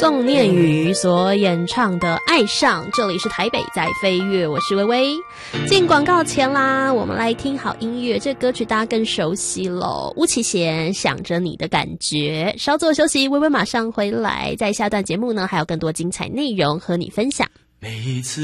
宋念宇所演唱的《爱上》，这里是台北在飞跃，我是微微。进广告前啦，我们来听好音乐，这歌曲大家更熟悉咯，巫启贤想着你的感觉。稍作休息，微微马上回来，在下段节目呢还有更多精彩内容和你分享。 每一次